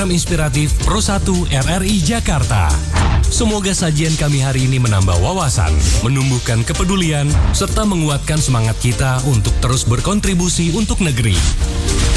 Inspiratif Pro 1 RRI Jakarta. Semoga sajian kami hari ini menambah wawasan, menumbuhkan kepedulian, serta menguatkan semangat kita untuk terus berkontribusi untuk negeri.